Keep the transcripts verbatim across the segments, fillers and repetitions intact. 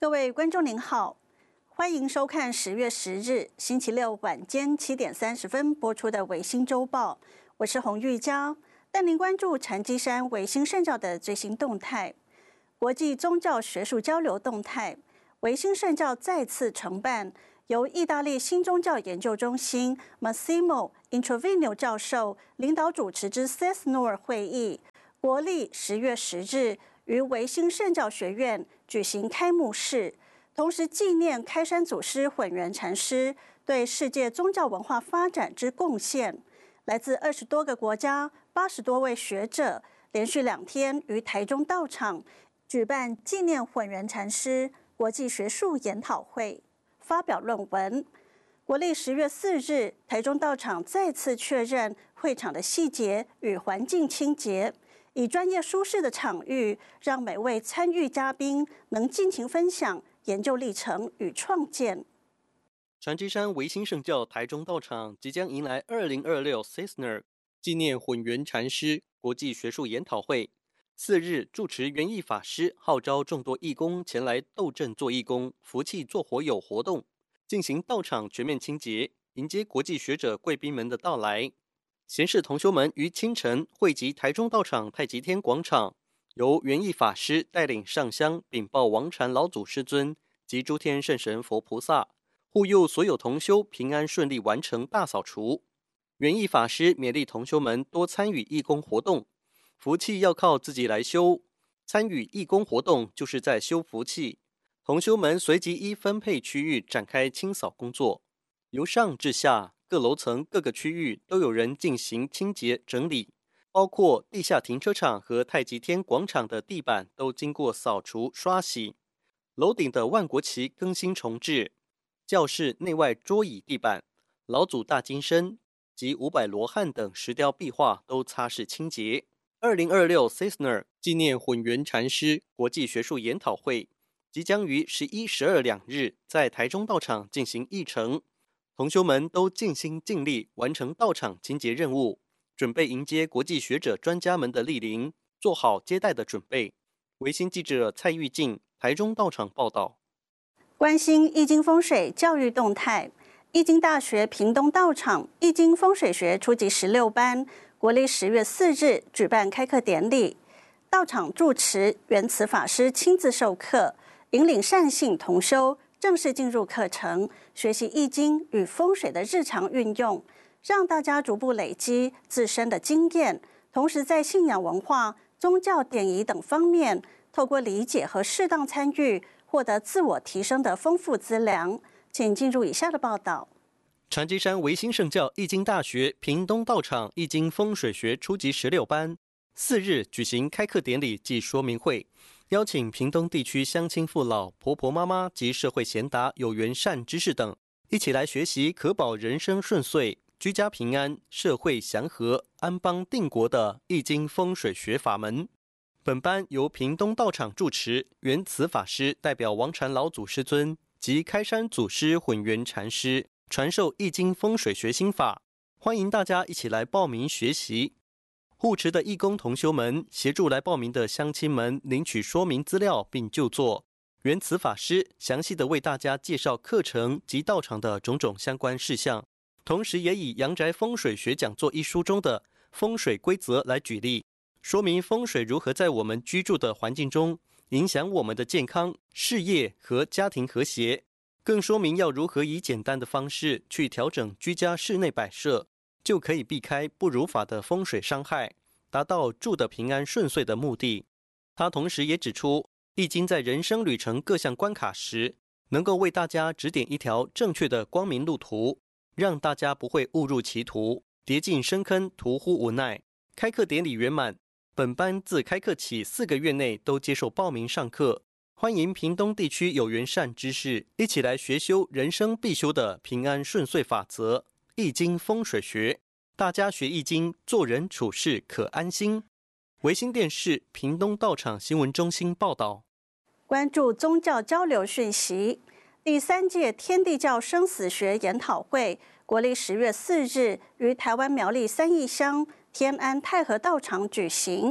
各位观众您好，欢迎收看十月十日星期六晚间七点三十分播出的《维新周报》，我是洪玉娇，带您关注禅机山维新圣教的最新动态、国际宗教学术交流动态。维新圣教再次承办由意大利新宗教研究中心 Massimo Introvino 教授领导主持之 C E S N O R 会议，国历十月十日于维新圣教学院举行开幕式，同时纪念开山祖师混元禅师对世界宗教文化发展之贡献。来自二十多个国家、八十多位学者，连续两天于台中道场举办纪念混元禅师国际学术研讨会，发表论文。国历十月四日，台中道场再次确认会场的细节与环境清洁，以专业舒适的场域，让每位参与嘉宾能尽情分享研究历程与创建。 禅机山维新圣教台中道场即将迎来二零二六 C E S N O R 纪念混元禅师国际学术研讨会。次日，住持元义法师号召众多义工前来斗阵做义工、福气做火友活动，进行道场全面清洁，迎接国际学者贵宾们的到来。贤士同修们于清晨汇集台中道场太极天广场，由元义法师带领上香禀报王禅老祖师尊及诸天圣神佛菩萨，护佑所有同修平安顺利完成大扫除。元义法师勉励同修们多参与义工活动，福气要靠自己来修，参与义工活动就是在修福气。同修们随即依分配区域展开清扫工作，由上至下，各楼层各个区域都有人进行清洁整理，包括地下停车场和太极天广场的地板都经过扫除刷洗，楼顶的万国旗更新重置，教室内外桌椅地板、老祖大金身及五百罗汉等石雕壁画都擦拭清洁。二零二六 C E S N O R 纪念混元禅师国际学术研讨会即将于十一、十二两日在台中道场进行议程，同修们都尽心尽力完成道场清洁任务，准备迎接国际学者专家们的莅临，做好接待的准备。维新记者蔡玉静台中道场报道。 关心易经风水教育动态，易经大学屏东道场易经风水学初级十六班国历十月四日举办开课典礼，道场住持圆慈法师亲自授课，引领善信同修正式进入课程，学习易经与风水的日常运用，让大家逐步累积自身的经验，同时在信仰文化、宗教典仪等方面，透过理解和适当参与，获得自我提升的丰富资粮。请进入以下的报道。 禅机山维新圣教易经大学屏东道场易经风水学初级十六班四日举行开课典礼暨说明会，邀请屏东地区乡亲父老、婆婆妈妈及社会贤达、有缘善知识等，一起来学习可保人生顺遂、居家平安、社会祥和、安邦定国的易经风水学法门。本班由屏东道场住持圆慈法师代表王禅老祖师尊及开山祖师混元禅师传授易经风水学心法，欢迎大家一起来报名学习。护持的义工同修们协助来报名的乡亲们领取说明资料并就座。圆慈法师详细的为大家介绍课程及道场的种种相关事项，同时也以《阳宅风水学讲座》一书中的风水规则来举例，说明风水如何在我们居住的环境中影响我们的健康、事业和家庭和谐，更说明要如何以简单的方式去调整居家室内摆设，就可以避开不如法的风水伤害，达到住得平安顺遂的目的。他同时也指出，易经在人生旅程各项关卡时，能够为大家指点一条正确的光明路途，让大家不会误入歧途，跌进深坑，途乎无奈。开课典礼圆满，本班自开课起四个月内都接受报名上课，欢迎屏东地区有缘善知识一起来学修人生必修的平安顺遂法则易经风水学，大家学易经，做人处事可安心。维新电视屏东道场新闻中心报道。 关注宗教交流讯息，第三届天地教生死学研讨会国历十月四日于台湾苗栗三义乡天安太和道场举行。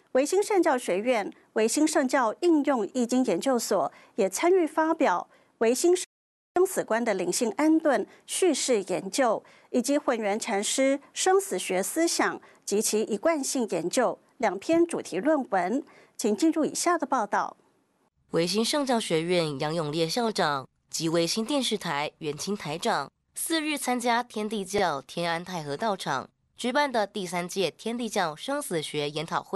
维新圣教学院维新圣教应用易经研究所也参与发表维新生死观的灵性安顿叙事研究，以及混元禅师生死学思想及其一贯性研究两篇主题论文。请进入以下的报道。 维新圣教学院杨永烈校长及维新电视台元清台长四日参加天地教天安太和道场举办的第三届天地教生死学研讨会。